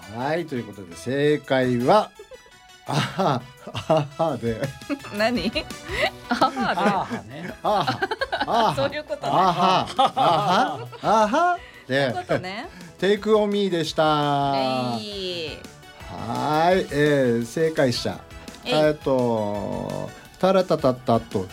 はい、ということで正解はあはあはで何あはね。 あはあそういうことねあはあはそういうでことねテイクオンミーでしたははいい、正解者えいタラタタッタと